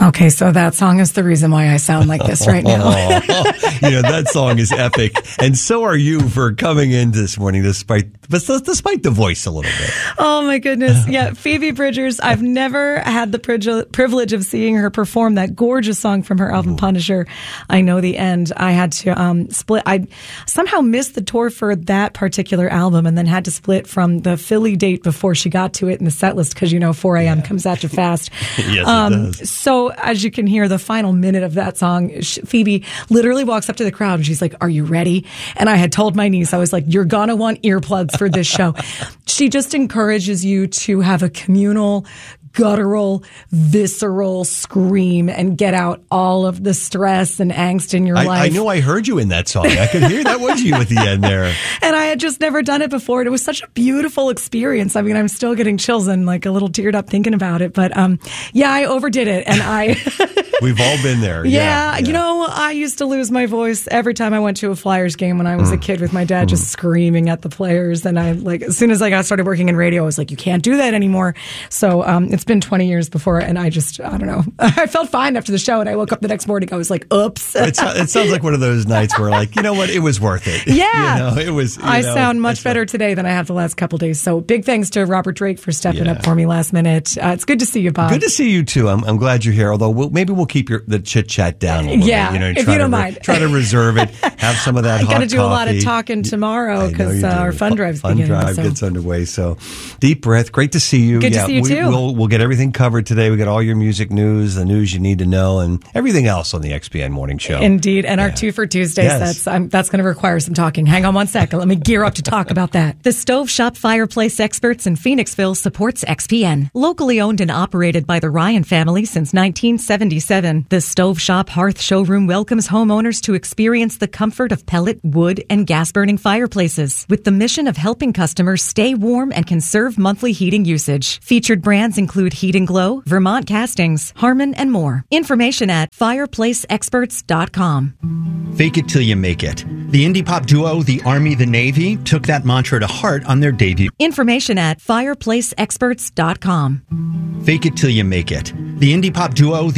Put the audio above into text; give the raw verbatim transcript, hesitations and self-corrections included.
Okay, so that song is the reason why I sound like this right now. You know, that song is epic. And so are you for coming in this morning despite despite the voice a little bit. Oh, my goodness. Yeah, Phoebe Bridgers. I've never had the privilege of seeing her perform that gorgeous song from her album, Punisher. I Know the End. I had to um, split. I somehow missed the tour for that particular album and then had to split from the Philly date before she got to it in the set list because, you know, four a.m. Yeah. comes at you fast. Yes, um, it does. So as you can hear, the final minute of that song, Phoebe literally walks up to the crowd and she's like, "Are you ready?" And I had told my niece, I was like, "You're going to want earplugs for this show." She just encourages you to have a communal, guttural, visceral scream and get out all of the stress and angst in your I, life. I know I heard you in that song. I could hear that was you at the end there. And I had just never done it before. And it was such a beautiful experience. I mean, I'm still getting chills and like a little teared up thinking about it. But um, yeah, I overdid it. And I... We've all been there. Yeah, yeah, you yeah. know, I used to lose my voice every time I went to a Flyers game when I was mm. a kid with my dad, mm. just screaming at the players. And I, like, as soon as I got started working in radio, I was like, you can't do that anymore. So um, it's been twenty years before, and I just, I don't know. I felt fine after the show, and I woke up the next morning, I was like, oops. it, it sounds like one of those nights where, like, you know what, it was worth it. Yeah. You know, it was. You I know, sound much better today than I have the last couple of days. So big thanks to Robert Drake for stepping yeah. up for me last minute. Uh, it's good to see you, Bob. Good to see you, too. I'm, I'm glad you're here, although we'll, maybe we'll keep your the chit chat down a little yeah, bit. You know, if try you don't to re- mind. Try to reserve it. Have some of that I hot got to do coffee. a lot of talking tomorrow because uh, our fun drive's fun beginning. drive so. gets underway. So deep breath. Great to see you. Good yeah, to see you, we, too. We'll, we'll get everything covered today. We got all your music news, the news you need to know, and everything else on the X P N Morning Show. Indeed. And yeah. our two for Tuesday yes. sets, um, that's going to require some talking. Hang on one second. Let me gear up to talk about that. The Stove Shop Fireplace Experts in Phoenixville supports X P N. Locally owned and operated by the Ryan family since nineteen seventy-seven, the Stove Shop Hearth Showroom welcomes homeowners to experience the comfort of pellet, wood, and gas-burning fireplaces with the mission of helping customers stay warm and conserve monthly heating usage. Featured brands include Heat and Glow, Vermont Castings, Harmon, and more. Information at fireplace experts dot com. Fake it till you make it. The indie pop duo, the Army, the Navy, took that mantra to heart on their debut. Information at fireplace experts dot com. Fake it till you make it. The indie pop duo, the